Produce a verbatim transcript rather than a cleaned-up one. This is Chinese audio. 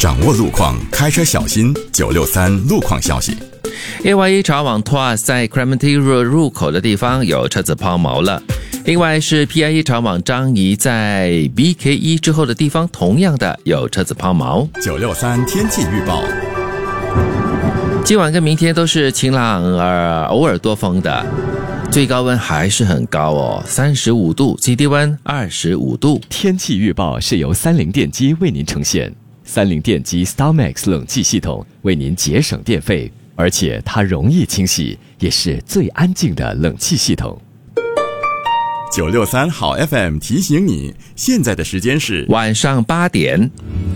掌握路况，开车小心。九六三路况消息。 A Y E 潮往 Tuas 在 Clementi Road 入口的地方有车子抛锚了。另外是 P I E 潮往樟宜在 B K E 之后的地方，同样的有车子抛锚。 九六三天气预报。 今晚跟明天都是晴朗而偶尔多风的，最高温还是很高哦，三十五度，最低温二十五度。 天气预报是由三菱电机为您呈现，三菱电机 StarMax 冷气系统为您节省电费，而且它容易清洗，也是最安静的冷气系统。 九六三好 F M 提醒你，现在的时间是晚上八点。